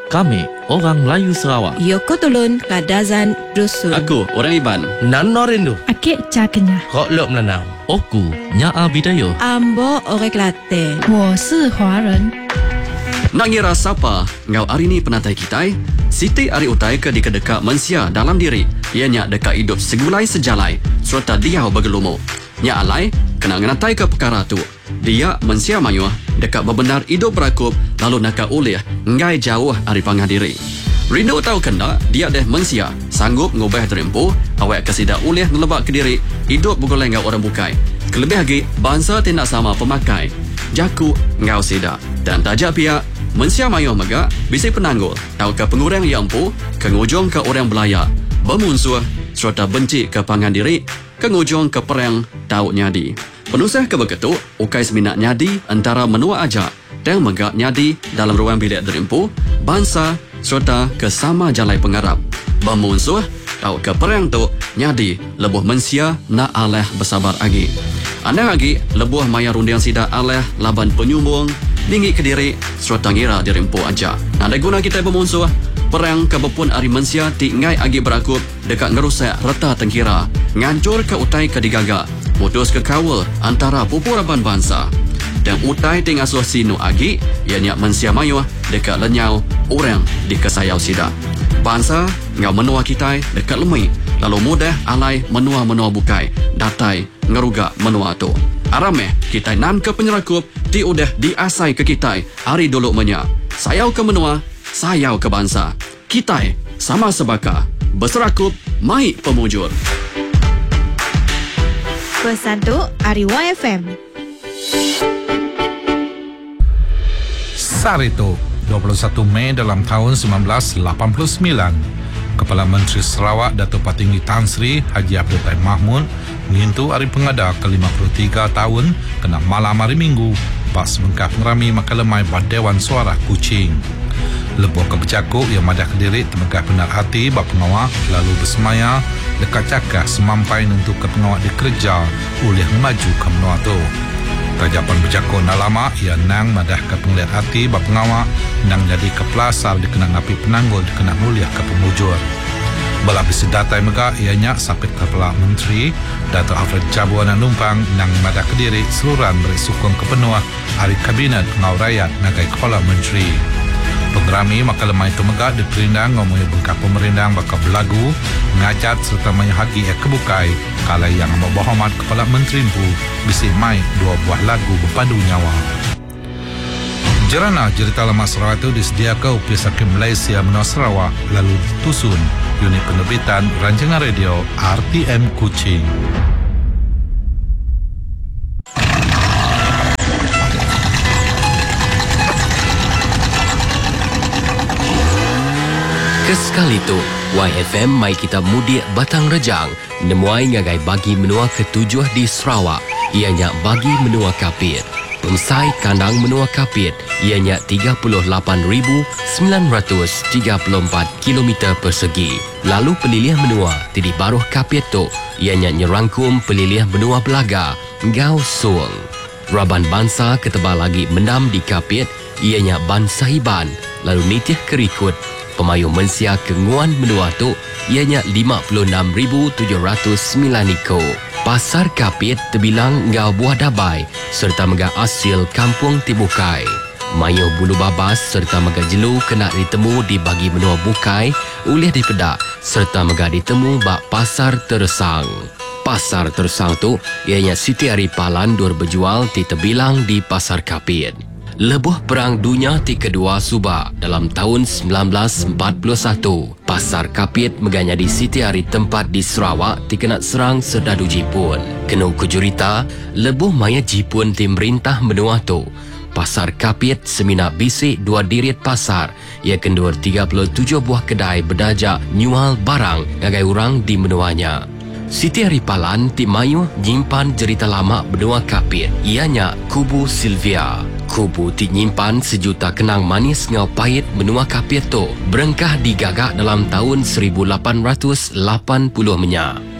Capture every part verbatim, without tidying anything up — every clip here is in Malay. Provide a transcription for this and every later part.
Kami, orang Melayu Sarawak. Yoko Tolun, Kadazan, Dusun. Aku, orang Iban. Nano Rindu. Akik Cakenya. Kok Lok Melanau. Oku, Nyaa Bidayo. Ambo, Orang Kelate. 我是华人。 Nak ngira siapa ngau hari ni penatai kita? Siti ari utai ke di kedeka mensia dalam diri. Ianya dekat hidup segulai sejalai serta dia bergelumu. Nya alai kena ngenatai ke perkara tu. Dia mensia mayu dekat bebenar hidup berakup lalu nak ulih ngai jauh ari pangah diri. Rindu tahu kena dia deh mensia sanggup ngubah terempu awak kesida ulih nelebak ke diri hidup bergoleng ngau orang bukai. Kelebih lagi bangsa tidak sama pemakai. Jaku ngau sida dan tajak pihak mensia mayu mega bisi penanggul tahu ke pengurang yang empu ke ngujung ke orang belaya bermusuh serta benci ke pangan diri ke ngujung ke perang tahu nyadi penusah ke begitu ukai seminat nyadi antara menua aja dan mega nyadi dalam ruang bilik derimpu bangsa serta ke sama jalai pengarap bermusuh tahu ke perang tu nyadi lebuh mensia na aleh bersabar lagi anda lagi lebuh maya rundiang sida aleh laban penyumbung tinggi ke diri serta ngira dirimpu aja. Ada guna kita bermusuh perang kebepun ari mensia ti ngai agi berakup dekat ngerusak reta tengkira ngancur ke utai ke digaga putus ke kawal antara pupuraban bangsa dan utai ting asuh sinu agi ianya mensia mayu dekat lenyau orang di kesayau sida bangsa ngau menua kita dekat lemai lalu mudah alai menua-menua bukai datai ngeruga menua tu arameh kita nan ke penyerakup ti udah diasai ke kita hari dulu menya sayau ke menua sayau ke bangsa kita sama sebaka berserakup mai pemujur Pesan tu Ariwa F M. Sarito, dua puluh satu Mei dalam tahun sembilan belas lapan puluh sembilan. Kepala Menteri Sarawak Datuk Patinggi Tan Sri Haji Abdul Taib Mahmud mengintu hari pengada ke lima puluh tiga tahun kena malam hari Minggu pas mengkaf ngerami makalemai Dewan Suara Kuching. Lebuh kebercakuk yang madah kediri temegah benar hati bak pengawak lalu bersemaya dekat cakap semampai untuk ke pengawak dikerja oleh maju ke menua tu. Rajapan bercakuk nak lama ia nang madah ke penglihat hati bak pengawak nang jadi kepelasar dikenang api penanggul dikenang mulia ke pemujur. Bala bisi datai megah ianya sapit kepala menteri Dato' Alfred Jabuana Numpang nang madah kediri seluruhan beri sukong kepenuh hari kabinet ngau rakyat nagai kepala menteri. Pengerami maka lemah itu megah diperindang ngomongnya bengkak pemerindang bakal belagu ngajat serta menyahagi ya kebukai kala yang membohomat kepala menteri pu bisi mai dua buah lagu berpadu nyawa. Jerana cerita lama Sarawak itu disediakan oleh Sakim Malaysia menua Sarawak lalu ditusun unit penerbitan rancangan radio R T M Kuching. Kesekali tu, Y F M mai kita mudik Batang Rejang, nemuai ngagai bagi menua ketujuh di Sarawak, ianya bagi menua Kapit. Pemsai kandang menua Kapit, ianya tiga puluh lapan ribu sembilan ratus tiga puluh empat kilometer persegi. Lalu pelilih menua di Baruh Kapit tu, ianya nyerangkum pelilih menua Belaga, Gau Suang. Raban bangsa ketebal lagi menam di Kapit, ianya Ban Sahiban, lalu nitih kerikut. Pemayu mensia kenguan menua tu ianya lima puluh enam ribu tujuh ratus sembilan iko. Pasar Kapit terbilang ngau buah dabai serta mega asil kampung Tibukai. Mayu bulu babas serta mega jelu kena ditemu di bagi menua Bukai oleh dipedak serta mega ditemu bak pasar Tersang. Pasar Tersang tu ianya Siti Ari Palan dur berjual di terbilang di Pasar Kapit. Lebuh Perang Dunia ti kedua Subak dalam tahun sembilan belas empat puluh satu. Pasar Kapit meganya di Siti Ari tempat di Sarawak ti kena serang serdadu Jepun. Kenu kujurita, lebuh maya Jepun ti merintah menua tu. Pasar Kapit semina bisik dua dirit pasar. Ia kendur tiga puluh tujuh buah kedai berdajak nyual barang ngagai orang di menuanya. Siti Ari Palan ti mayu nyimpan cerita lama benua Kapit. Ianya Kubu Sylvia. Kubu ti nyimpan sejuta kenang manis ngau pahit benua Kapit tu berengkah digagak dalam tahun seribu lapan ratus lapan puluh menya.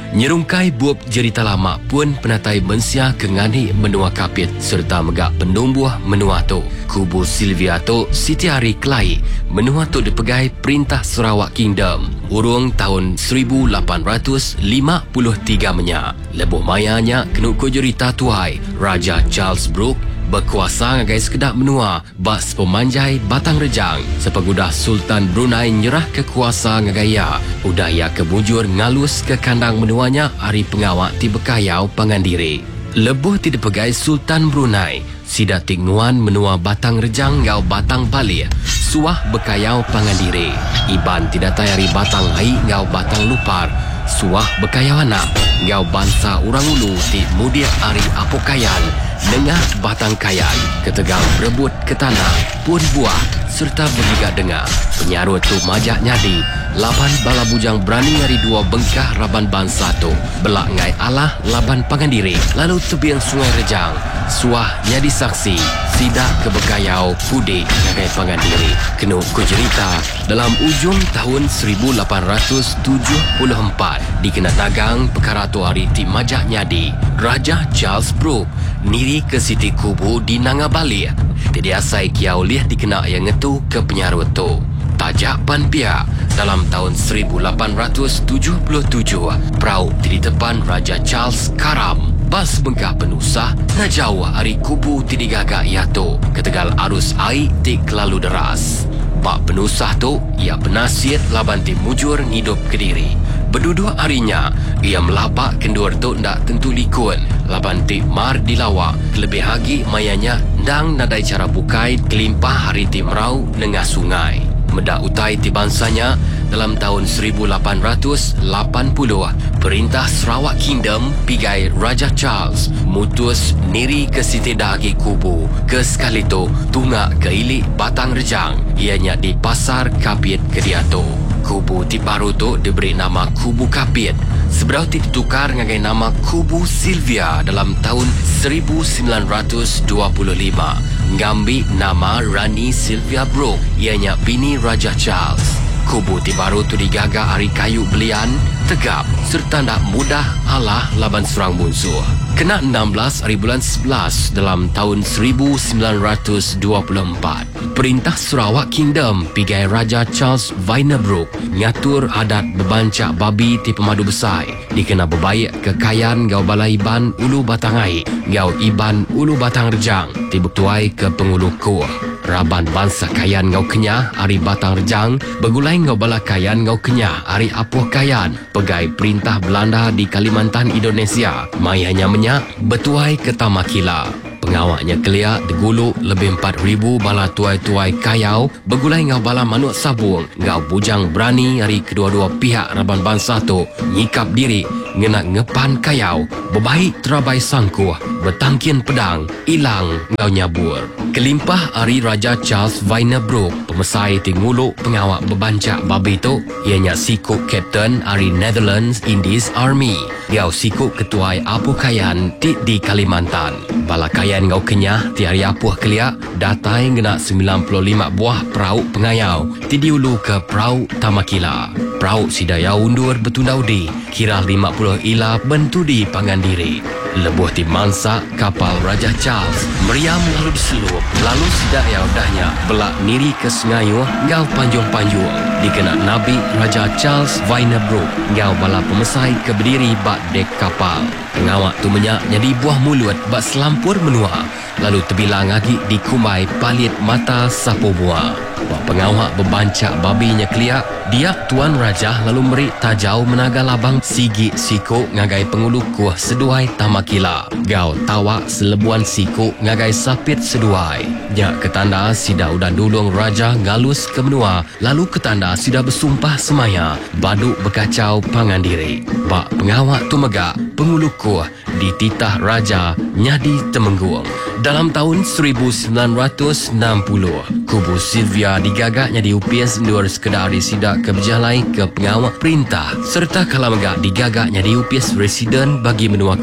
Nyerungkai buap cerita lama pun penatai mensia kengani menua kapit serta megak penumbuh menua tu. Kubu Sylvia tu Siti Hari Kelai menua tu dipegai Perintah Sarawak Kingdom urung tahun seribu lapan ratus lima puluh tiga menya. Lebuh mayanya kenu ko cerita tuai Raja Charles Brooke berkuasa ngagai sekedap menua bas pemanjai Batang Rejang sepegudah Sultan Brunei nyerah kekuasa ngagaya udaya kebujur ngalus ke kandang menuanya hari pengawak ti bekayau Pangandiri. Lebuh ti dipegai Sultan Brunei sida tingnuan menua Batang Rejang ngau Batang Bali suah bekayau Pangandiri. Iban tidak tayari Batang Hai ngau Batang Lupar suah bekayau anak ngau bangsa orang ulu ti mudia ari apokayan Nengah Batang Kayan, ketegang berebut ke tanah, pun buah, serta bergiga dengar. Penyarut tu majak nyadi, laban bala bujang berani ngari dua bengkah raban bangsa tu. Belak ngai Allah laban Pangandiri, lalu tebiang Sungai Rejang. Suah nyadi saksi, sidak kebekayau Pudi ngagai Pangandiri. Kenu ku cerita, dalam ujung tahun seribu lapan ratus tujuh puluh empat, dikenal dagang perkara tu hari ti majak nyadi. Raja Charles Brooke niri ke Siti Kubu di Nanga Bali. Tidak asai kiau liah dikena yang ngetu ke penyarut tu. Tajak pan pia dalam tahun seribu lapan ratus tujuh puluh tujuh, perahu di depan Raja Charles karam. Bas bengkah penusah najau hari Kubu ti digagak ia tu. Ketegal arus air ti kelalu deras. Bak penusah tu ia penasir laban ti mujur ngidup Kediri. Berdua harinya, ia melapak kendur tu ndak tentu likun. Laban ti mar dilawak, lebih lagi mayanya ndang nadai cara bukai kelimpah hari ti merau nengah sungai. Medak utai ti bansanya, dalam tahun seribu lapan ratus lapan puluh, Perintah Sarawak Kingdom pigai Raja Charles mutus niri ke Siti Dagi Kubu. Ke sekali tu, tunggak ke ilik Batang Rejang, ianya di Pasar Kapit Kediatu. Kubu ti baru tu diberi nama Kubu Kapit. Seberau ti ditukar ngagai nama Kubu Sylvia dalam tahun seribu sembilan ratus dua puluh lima. Ngambil nama Rani Sylvia Brooke, ianya bini Raja Charles. Kubu ti baru tu digagak hari kayu belian, tegap serta ndak mudah alah laban serang musuh. Kena enam belas hari bulan sebelas dalam tahun seribu sembilan ratus dua puluh empat. Perintah Sarawak Kingdom pigai Raja Charles Vainer Brooke ngatur adat bebancak babi ti pemadu besar. Dikena berbaik kekayaan gau balai Iban Ulu Batangai, gau Iban Ulu Batang Rejang, ti bertuai ke pengulu kuah. Raban bangsa kayan ngau kenyah hari Batang Rejang, begulai ngau bala kayan ngau kenyah hari Apuh Kayan, pegai Perintah Belanda di Kalimantan Indonesia. Mayanya menyak bertuai ke Tamakila. Pengawaknya kelia degulu lebih empat ribu bala tuai-tuai kayau, begulai ngau bala manuk sabung, ngau bujang berani hari kedua-dua pihak raban bangsa tu nyikap diri ngena ngepan kayau, bebaik terabai sangkuh, bertangkin pedang, ilang ngau nyabur. Kelimpah hari Raja Charles Vainer Brooke, pemesai tingulu pengawak bebancak babi tu, ianya sikuk Captain hari Netherlands Indies Army. Gau sikuk ketuai Apuh Kayan ti di Kalimantan. Bala kayan ngau kenyah ti hari Apuh Kelia, datai ngena sembilan puluh lima buah perahu pengayau, ti diulu ke perahu Tamakila. Perahu sidaya undur betundau di, kira lima puluh ila bentu di Pangandiri. Lebuh ti mangsa kapal Raja Charles meriam lalu diselup, lalu sidaya udahnya belak niri ke Sengayu ngau panjung-panjung. Dikena Nabi Raja Charles Vainer Brooke ngau bala pemesai ke berdiri bak dek kapal. Pengawak tu menyak jadi buah mulut bak selampur menua, lalu terbilang lagi dikumai palit mata sapu buah. Wak pengawak bebancak babinya kelia, dia Tuan Raja lalu meri tajau menaga labang sigi siku ngagai pengulu kuah seduai Tamakila. Gau tawak selebuan siku ngagai sapit seduai. Nyak ketanda sida udah dulung Raja galus ke menua, lalu ketanda sida bersumpah semaya baduk berkacau Pangandiri. Bak pengawak tu megak pengulu kuah dititah Raja nyadi temenggung. Dalam tahun seribu sembilan ratus enam puluh, Kubu Sylvia digagaknya diupis nur sekedar sidak ke berjalai ke pengawak perintah serta kalamagak digagaknya diupis residen bagi menua Kapit.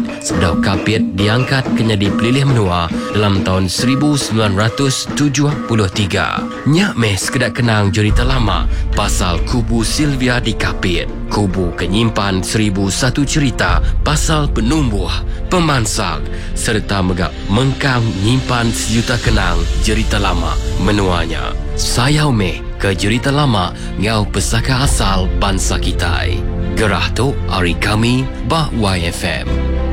Sedau Kapit diangkat ke jadi pelilih menua dalam tahun seribu sembilan ratus tujuh puluh tiga. Nyak meh sekedar kenang cerita lama pasal kubu Sylvia di Kapit. Kubu kenyimpan seribu satu cerita pasal penumbuh, pemansang serta megak mengkang nyimpan sejuta kenang cerita lama menuanya. Sayau meh ke cerita lama ngau pesaka asal bangsa kita. Gerah tu hari kami bah Y F M.